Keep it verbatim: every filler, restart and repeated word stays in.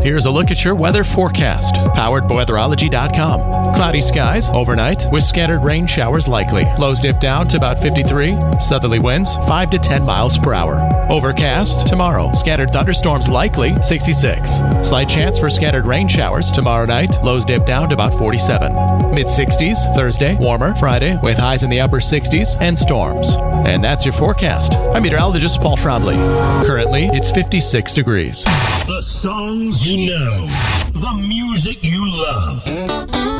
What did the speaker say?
Here's a look at your weather forecast, powered by weatherology dot com. Cloudy skies overnight with scattered rain showers likely. Lows dip down to about fifty-three. Southerly winds five to ten miles per hour. Overcast tomorrow. Scattered thunderstorms likely, sixty-six. Slight chance for scattered rain showers tomorrow night. Lows dip down to about forty-seven. mid sixties Thursday. Warmer Friday with highs in the upper sixties and storms. And that's your forecast. I'm meteorologist Paul Trombley. Currently, it's fifty-six degrees. The songs you know. The music you love.